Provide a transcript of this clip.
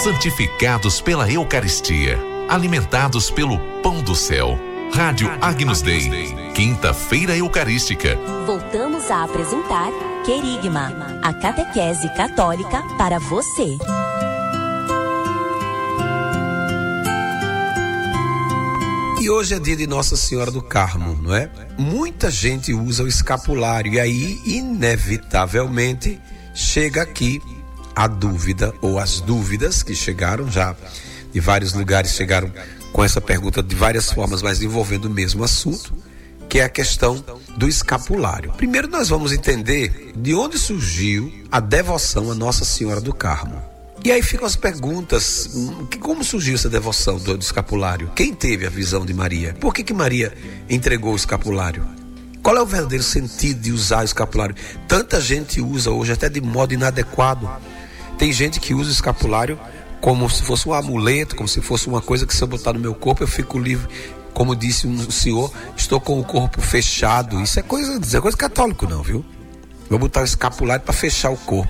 santificados pela Eucaristia, alimentados pelo pão do céu. Rádio Agnus Dei, quinta-feira eucarística. Voltamos a apresentar Querigma, a catequese católica para você. E hoje é dia de Nossa Senhora do Carmo, não é? Muita gente usa o escapulário e aí, inevitavelmente, chega aqui a dúvida ou as dúvidas que chegaram já de vários lugares, chegaram com essa pergunta de várias formas, mas envolvendo o mesmo assunto, que é a questão do escapulário. Primeiro nós vamos entender de onde surgiu a devoção a Nossa Senhora do Carmo. E aí ficam as perguntas, como surgiu essa devoção do escapulário? Quem teve a visão de Maria? Por que Maria entregou o escapulário? Qual é o verdadeiro sentido de usar o escapulário? Tanta gente usa hoje até de modo inadequado. Tem gente que usa o escapulário como se fosse um amuleto, como se fosse uma coisa que se eu botar no meu corpo eu fico livre. Como disse um senhor, estou com o corpo fechado. Isso é coisa católico não, viu? Vou botar o escapulário para fechar o corpo.